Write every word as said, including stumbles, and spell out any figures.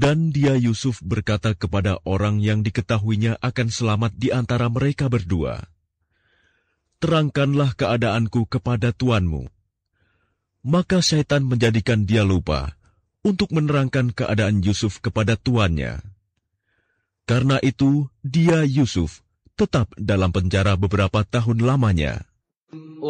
Dan dia Yusuf berkata kepada orang yang diketahuinya akan selamat di antara mereka berdua, "Terangkanlah keadaanku kepada tuanmu." Maka syaitan menjadikan dia lupa untuk menerangkan keadaan Yusuf kepada tuannya. Karena itu, dia Yusuf tetap dalam penjara beberapa tahun lamanya.